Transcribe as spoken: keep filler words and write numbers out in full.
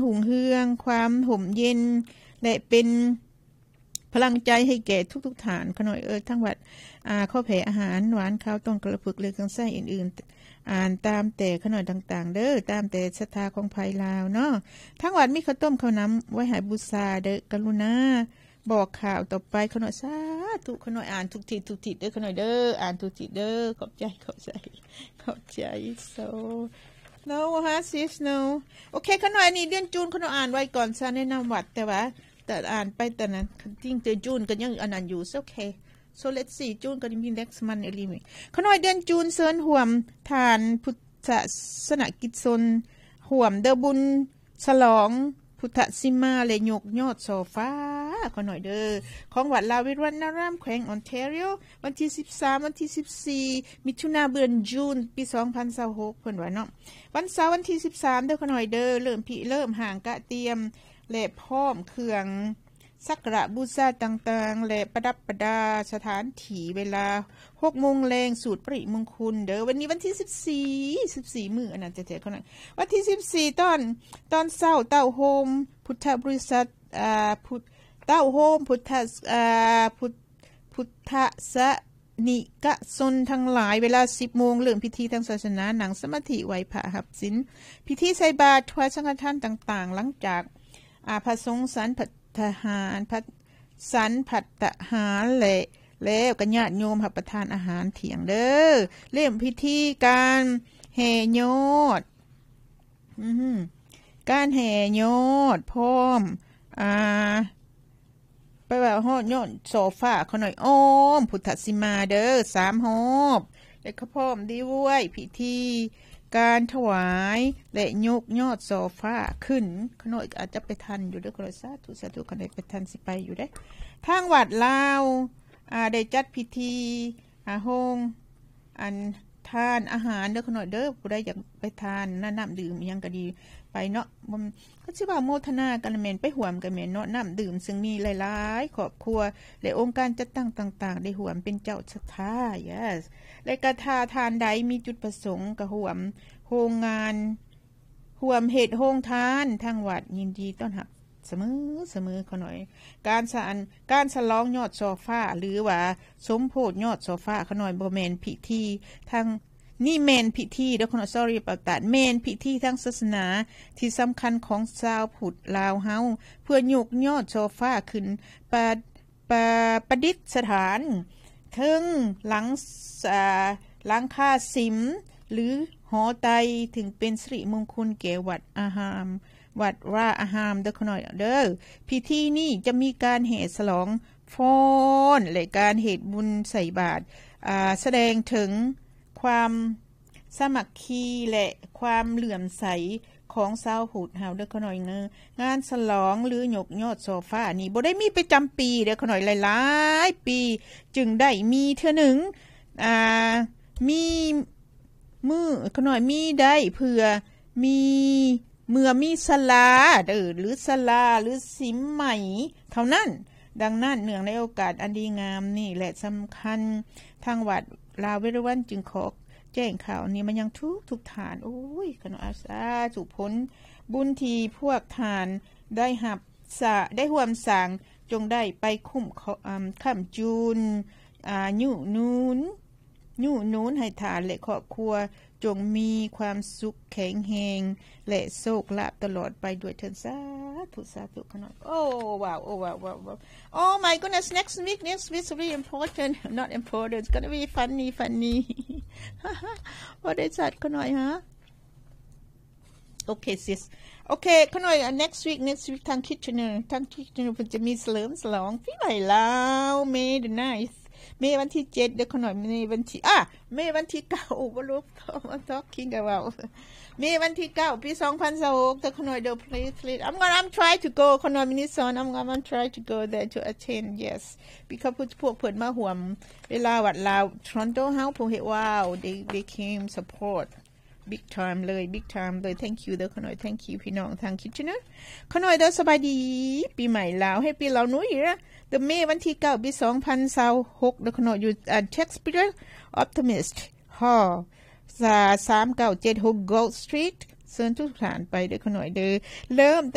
หุงเฮืองความห่มเย็นและเป็นพลังใจให้แก่ทุกๆฐานขน่อยเออทั้งวัดอ่าข้าวแผ่อาหารหวานข้าวต้มกระพึกหรือเครื่องไส้อื่นๆอ่านตามแต่ขน่อยต่างๆเด้อตามแต่ศรัทธาของภายลาวเนาะทั้งวัดมีข้าวต้มข้าวน้ำไว้ให้บูชาเด้อกรุณาบอกข่าวต่อไปขน่อยสาธุขน่อยอ่านทุกทีทุกทีเด้อขน่อยเด้ออ่านทุกทีเด้อขอบใจขอบใจขอบใจ so no ฮะ sis no โอเคขน่อยนี่เดือนจูนขน่อยอ่านไว้ก่อนซะแนะนำวัดแต่ว่าแต่อ่านไปแต่นั้นจริงๆจูนก็ยังอันนั้นอยู่โอเค so let's see จูนก็มี next month อะไรมั้ยขน่อยเดือนจูนเชิญร่วมทานพุทธศาสนกิจชนร่วมเด้อบุญฉลองพุทธสิมาและยกยอดโซฟาขอหน่อยเด้อของวัดลาวิรัตนารามแขวงออนแทรีโอวันที่สิบสามวันที่สิบสี่มิถุนายนเดือนจูนปีสองพันยี่สิบหกเพิ่นว่าเนาะวันเสาร์วันที่สิบสามเด้อขอหน่อยเด้อเริ่มพิเริ่มห่างกะเตรียมและพร้อมเครื่องสักการะบูชาต่างๆและประดับประดาสถานที่เวลา หกโมง แลงสูตรปริมงคลเด้อวันนี้วันที่สิบสี่ สิบสี่มื้ออันนั้นจะๆเขาหน่อยวันที่สิบสี่ตอนตอนเช้าเต้าโฮมพุทธบริษัทอ่าพุทธเต้าโฮมพุทธอ่าพุทธพุทธสนิกชนทั้งหลายเวลา สิบโมง เริ่มพิธีทางศาสนาหนังสมาธิไหว้พระหับศีลพิธีใส่บาตรถวายสังฆทานต่างๆหลังจากอ่าพระสงฆ์สันทหารพระสันภัตตหารและแล้วก็ญาติโยมรับประทานอาหารเที่ยงเด้อเริ่มพิธีการแห่ยอดอือการแห่ยอดพร้อมอ่าไปว่าฮอดยอดโซฟาเขาหน่อยอ้อมพุทธสิมาเด้อสามรอบแล้วก็พร้อมด้วยพิธีการถวายและยกยอดโซฟาขึ้นขน่อยอาจจะไปทันอยู่เด้อขอสาธุสาธุขน่อยไปทันสิไปอยู่เด้ทางวัดลาวอ่าได้จัดพิธีอาโฮงอันทานอาหารเด้อขน่อยเด้อผู้ใดอยากไปทานน้ำดื่มอิหยังก็ดีไปเนาะบ่ก็สิว่าโมทนากันแม่นไปร่วมกันแม่นเนาะน้ำดื่มซึ่งมีหลายๆครอบครัวและองค์การจัดตั้งต่างๆได้ร่วมเป็นเจ้าศรัทธา yes และก็ถ้าทานใดมีจุดประสงค์ก็ร่วมโรงงานร่วมเฮ็ดโรงทานทางวัดยินดีต้อนรับเสมอเสมอขอหน่อยการสานการฉลองยอดโซฟาหรือว่าสมโพธิยอดโซฟาขอหน่อยบ่แม่นพิธีทางนี่แม่นพิธีเด้อขอหน่อย sorry about that แม่นพิธีทางศาสนาที่สำคัญของชาวพุทธลาวเฮาเพื่อยกยอดโซฟาขึ้นประประประดิษฐานถึงหลังอ่าหลังคาสิมหรือหอไตรถึงเป็นสิริมงคลแก่วัดอารามวัดว่าอารามเด้อขอหน่อยเด้อพิธีนี้จะมีการแห่ฉลองฟ้อนและการเฮ็ดบุญใส่บาตรอ่าแสดงถึงความสามัคคีและความเหลื่อมใสของชาวพุทธเฮาเด้อขอหน่อยเด้องานฉลองหรือยกยอดโซฟานี่บ่ได้มีประจำปีเด้อขอหน่อยหลายๆปีจึงได้มีเทื่อหนึ่งอ่ามีมื้อขอหน่อยมีได้เพื่อมีเมื่อมีศาลาเด้อหรือศาลาหรือสิมใหม่เท่านั้นดังนั้นเนื่องในโอกาสอันดีงามนี่และสำคัญทางวัดลาวเวรวันจึงขอแจ้งข่าวนี้มายังทุกทุกฐานโอ้ยขออาสาสุผลบุญที่พวกทานได้รับสะได้ร่วมสร้างจงได้ไปคุ้มอ่าค้ำจูนอ่ายุนูนยุนูนให้ทานและครอบครัวจงมีความสุขแข็งแรงและโชคลาภตลอดไปด้วยเถิดสาธุสาธุขนาดโอ้ว้าวโอ้ว้าวว้าว oh my goodness next week next week is really important not important it's gonna be funny funny what is that ขน่อยฮะ okay sis okay ขน่อย next week next week ทาง Kitchener ทาง Kitchener เพิ่นจะมีเฉลิมฉลองปีใหม่ลาว May the ninthเมษวันที่เจ็ดเดี๋ยวขน่อยเมษวันที่อ่ะเมษวันที่เก้าบ่รู้ I'm talking about เมษวันที่เก้าปีสองพันยี่สิบหกแต่ขน่อยเดี๋ยว please please I'm gonna I'm try to go ขน่อยมินิซอน I'm gonna try to go there to attend yes because พวกเพิ่นมาร่วมเวลาวัดลาว Toronto House พวกเฮ็ดว้าว they they came support big time เลย big time เลย thank you เด้อขน่อย thank you พี่น้องทาง Kitchener ขน่อยเด้อสบายดีปีใหม่ลาวให้ปีลาวหนูอีกเดือนเมษวันที่เก้าปีสองพันยี่สิบหกเด้อขน่อยอยู่อ่า Shakespeare Optimist Hall สามเก้าเจ็ดหก Gold Street เชิญทุกท่านไปเด้อขน่อยเด้อเริ่ม